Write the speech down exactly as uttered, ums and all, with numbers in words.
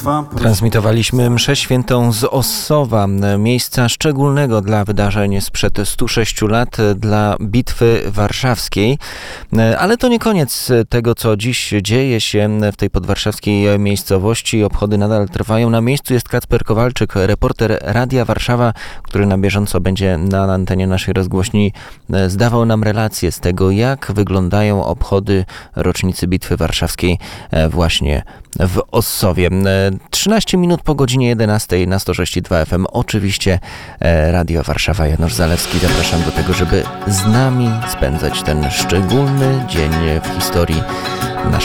Ossowa. Transmitowaliśmy mszę świętą z Ossowa, miejsca szczególnego dla wydarzeń sprzed stu sześciu lat, dla Bitwy Warszawskiej. Ale to nie koniec tego, co dziś dzieje się w tej podwarszawskiej miejscowości. Obchody nadal trwają. Na miejscu jest Kacper Kowalczyk, reporter Radia Warszawa, który na bieżąco będzie na antenie naszej rozgłośni zdawał nam relacje z tego, jak wyglądają obchody rocznicy Bitwy Warszawskiej właśnie w Ossowie. trzynaście minut po godzinie jedenastej na sto sześć i dwa F M. Oczywiście Radio Warszawa, Janusz Zalewski. Zapraszam do tego, żeby z nami spędzać ten szczególny dzień w historii